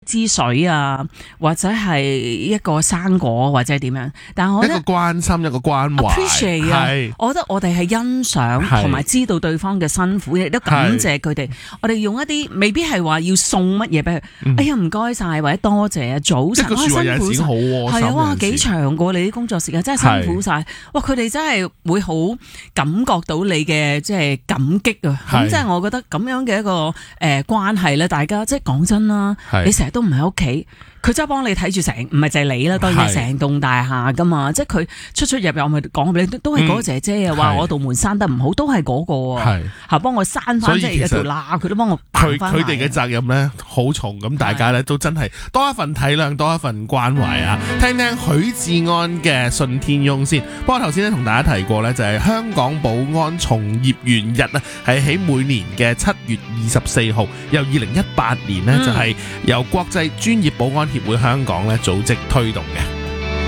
支水啊，或者係一個生果或者點樣，但係我覺得一個關心一個關懷 appreciate 啊，我覺得我哋係欣賞同埋知道對方嘅辛苦，亦都感謝佢哋。我哋用一啲未必係話要送乜嘢俾佢，哎呀唔該晒或者多謝啊，早晨辛苦晒， 係啊，哇幾長過你啲工作時間，真係辛苦晒。哇佢哋真係會好感覺到你嘅即係感激啊。咁即係我覺得咁樣嘅一個關係咧，大家即係講真啦，你成日都唔喺屋企。佢真係幫你睇住成，唔係就係你啦，當然係成棟大廈噶嘛，即係佢出入入，我咪講俾你，都係嗰個姐姐啊，話我道門閂得唔好，都係嗰個啊，嚇幫我閂翻即係一條罅，佢都幫我扮翻埋。 佢哋嘅責任咧好重，咁大家咧都真係多一份體諒，多一份關懷啊！聽聽許志安嘅《信天翁》先。不過頭先咧同大家提過咧，就係香港保安從業員日啊，係喺每年嘅7月24號，由2018年呢，就係由國際專業保安協會香港咧組織推動嘅。